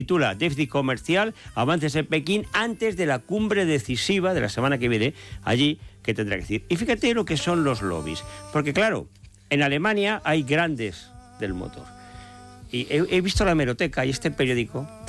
titula Déficit comercial, avances en Pekín antes de la cumbre decisiva de la semana que viene, allí, que tendrá que decir. Y fíjate lo que son los lobbies, porque claro, en Alemania hay grandes del motor. Y he visto la hemeroteca y este periódico